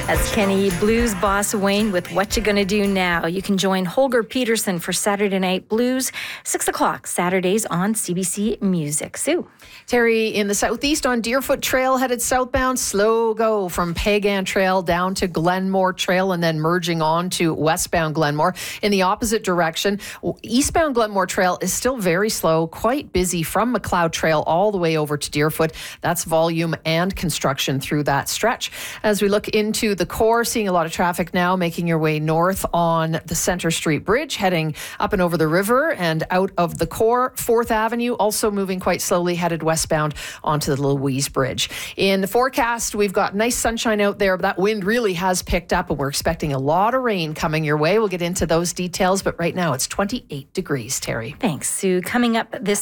That's Kenny Blues Boss Wayne with What You Gonna Do Now. You can join Holger Peterson for Saturday Night Blues, 6 o'clock Saturdays on CBC Music. Sue. Terry, in the southeast on Deerfoot Trail, headed southbound, slow go from Pagan Trail down to Glenmore Trail and then merging on to westbound Glenmore. In the opposite direction, eastbound Glenmore Trail is still very slow, quite busy from McLeod Trail all the way over to Deerfoot. That's volume and construction through that stretch. As we look into the core, seeing a lot of traffic now making your way north on the Centre Street Bridge, heading up and over the river and out of the core. 4th Avenue also moving quite slowly, headed westbound onto the Louise Bridge. In the forecast, we've got nice sunshine out there, but that wind really has picked up and we're expecting a lot of rain coming your way. We'll get into those details, but right now it's 28 degrees, Terry. Thanks, Sue. Coming up this